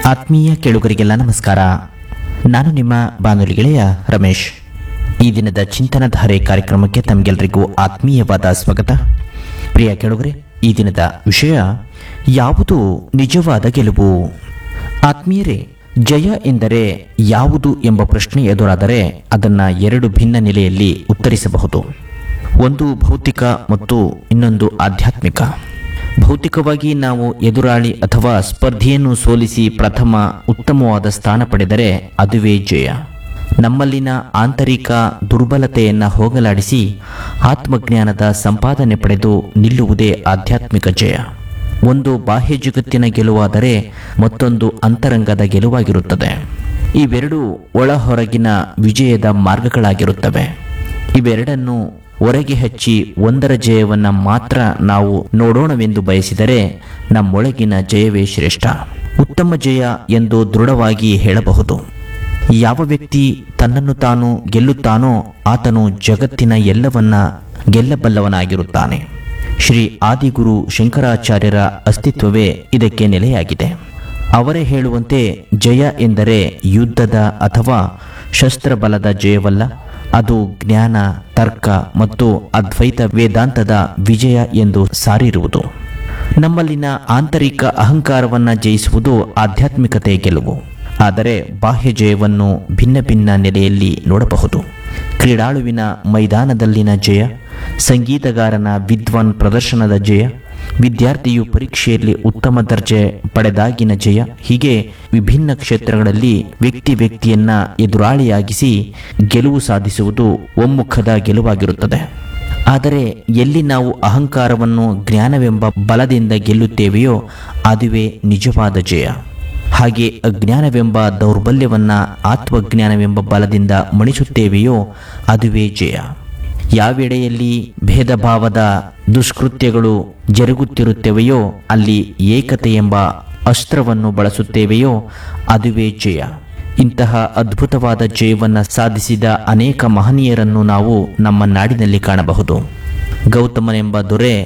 ಆತ್ಮೀಯ ಕೇಳುಗರಿಗೆಲ್ಲ ನಮಸ್ಕಾರ. ನಾನು ನಿಮ್ಮ ಬಾನುಲಿ ಗೆಳೆಯ ರಮೇಶ್. ಈ ದಿನದ ಚಿಂತನಧಾರೆ ಕಾರ್ಯಕ್ರಮಕ್ಕೆ ತಮಗೆಲ್ಲರಿಗೂ ಆತ್ಮೀಯವಾದ ಸ್ವಾಗತ. ಪ್ರಿಯ ಕೇಳುಗರೆ, ಈ ದಿನದ ವಿಷಯ ಯಾವುದು ನಿಜವಾದ ಗೆಲುವು. ಆತ್ಮೀಯರೇ, ಜಯ ಎಂದರೆ ಯಾವುದು ಎಂಬ ಪ್ರಶ್ನೆ ಎದುರಾದರೆ ಅದನ್ನು ಎರಡು ಭಿನ್ನ ನೆಲೆಯಲ್ಲಿ ಉತ್ತರಿಸಬಹುದು. ಒಂದು ಭೌತಿಕ ಮತ್ತು ಇನ್ನೊಂದು ಆಧ್ಯಾತ್ಮಿಕ. ಭೌತಿಕವಾಗಿ ನಾವು ಎದುರಾಳಿ ಅಥವಾ ಸ್ಪರ್ಧೆಯನ್ನು ಸೋಲಿಸಿ ಪ್ರಥಮ ಉತ್ತಮವಾದ ಸ್ಥಾನ ಪಡೆದರೆ ಅದುವೇ ಜಯ. ನಮ್ಮಲ್ಲಿನ ಆಂತರಿಕ ದುರ್ಬಲತೆಯನ್ನು ಹೋಗಲಾಡಿಸಿ ಆತ್ಮಜ್ಞಾನದ ಸಂಪಾದನೆ ಪಡೆದು ನಿಲ್ಲುವುದೇ ಆಧ್ಯಾತ್ಮಿಕ ಜಯ. ಒಂದು ಬಾಹ್ಯ ಜಗತ್ತಿನ ಗೆಲುವಾದರೆ ಮತ್ತೊಂದು ಅಂತರಂಗದ ಗೆಲುವಾಗಿರುತ್ತದೆ. ಇವೆರಡೂ ಒಳ ಹೊರಗಿನ ವಿಜಯದ ಮಾರ್ಗಗಳಾಗಿರುತ್ತವೆ. ಇವೆರಡನ್ನು ಹೊರಗೆ ಹಚ್ಚಿ ಒಂದರ ಜಯವನ್ನು ಮಾತ್ರ ನಾವು ನೋಡೋಣವೆಂದು ಬಯಸಿದರೆ ನಮ್ಮೊಳಗಿನ ಜಯವೇ ಶ್ರೇಷ್ಠ, ಉತ್ತಮ ಜಯ ಎಂದು ದೃಢವಾಗಿ ಹೇಳಬಹುದು. ಯಾವ ವ್ಯಕ್ತಿ ತನ್ನನ್ನು ತಾನು ಗೆಲ್ಲುತ್ತಾನೋ ಆತನು ಜಗತ್ತಿನ ಎಲ್ಲವನ್ನ ಗೆಲ್ಲಬಲ್ಲವನಾಗಿರುತ್ತಾನೆ. ಶ್ರೀ ಆದಿಗುರು ಶಂಕರಾಚಾರ್ಯರ ಅಸ್ತಿತ್ವವೇ ಇದಕ್ಕೆ ನೆಲೆಯಾಗಿದೆ. ಅವರೇ ಹೇಳುವಂತೆ ಜಯ ಎಂದರೆ ಯುದ್ಧದ ಅಥವಾ ಶಸ್ತ್ರಬಲದ ಜಯವಲ್ಲ, ಅದು ಜ್ಞಾನ, ತರ್ಕ ಮತ್ತು ಅದ್ವೈತ ವೇದಾಂತದ ವಿಜಯ ಎಂದು ಸಾರಿರುವುದು. ನಮ್ಮಲ್ಲಿನ ಆಂತರಿಕ ಅಹಂಕಾರವನ್ನು ಜಯಿಸುವುದು ಆಧ್ಯಾತ್ಮಿಕತೆ ಗೆಲುವು. ಆದರೆ ಬಾಹ್ಯ ಜಯವನ್ನು ಭಿನ್ನ ಭಿನ್ನ ನೆಲೆಯಲ್ಲಿ ನೋಡಬಹುದು. ಕ್ರೀಡಾಳುವಿನ ಮೈದಾನದಲ್ಲಿನ ಜಯ, ಸಂಗೀತಗಾರನ ವಿದ್ವಾನ್ ಪ್ರದರ್ಶನದ ಜಯ, ವಿದ್ಯಾರ್ಥಿಯು ಪರೀಕ್ಷೆಯಲ್ಲಿ ಉತ್ತಮ ದರ್ಜೆ ಪಡೆದಾಗಿನ ಜಯ, ಹೀಗೆ ವಿಭಿನ್ನ ಕ್ಷೇತ್ರಗಳಲ್ಲಿ ವ್ಯಕ್ತಿಯನ್ನ ಎದುರಾಳಿಯಾಗಿಸಿ ಗೆಲುವು ಸಾಧಿಸುವುದು ಒಮ್ಮುಖದ ಗೆಲುವಾಗಿರುತ್ತದೆ. ಆದರೆ ಎಲ್ಲಿ ನಾವು ಅಹಂಕಾರವನ್ನು ಜ್ಞಾನವೆಂಬ ಬಲದಿಂದ ಗೆಲ್ಲುತ್ತೇವೆಯೋ ಅದುವೇ ನಿಜವಾದ ಜಯ. ಹಾಗೆ ಅಜ್ಞಾನವೆಂಬ ದೌರ್ಬಲ್ಯವನ್ನ ಆತ್ಮಜ್ಞಾನವೆಂಬ ಬಲದಿಂದ ಮಣಿಸುತ್ತೇವೆಯೋ ಅದುವೇ ಜಯ. ಯಾವೆಡೆಯಲ್ಲಿ ಭೇದ ಭಾವದ ದುಷ್ಕೃತ್ಯಗಳು ಜರುಗುತ್ತಿರುತ್ತವೆಯೋ ಅಲ್ಲಿ ಏಕತೆ ಎಂಬ ಅಸ್ತ್ರವನ್ನು ಬಳಸುತ್ತೇವೆಯೋ ಅದುವೇ ಜಯ. ಇಂತಹ ಅದ್ಭುತವಾದ ಜಯವನ್ನು ಸಾಧಿಸಿದ ಅನೇಕ ಮಹನೀಯರನ್ನು ನಾವು ನಮ್ಮ ನಾಡಿನಲ್ಲಿ ಕಾಣಬಹುದು. ಗೌತಮನೆಂಬ ದೊರೆ